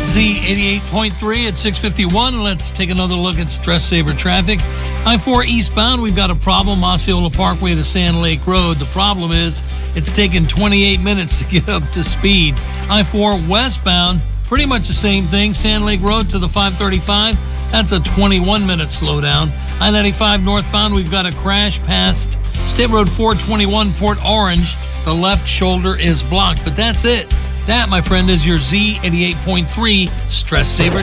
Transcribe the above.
Z88.3 at 6:51. Let's take another look at Stress Saver traffic. I-4 eastbound, we've got a problem, Osceola Parkway to Sand Lake Road. The problem is it's taken 28 minutes to get up to speed. I-4 westbound, pretty much the same thing. Sand Lake Road to the 535, that's a 21-minute slowdown. I-95 northbound, we've got a crash past State Road 421, Port Orange. The left shoulder is blocked, but that's it. That, my friend, is your Z88.3 Stress Saver.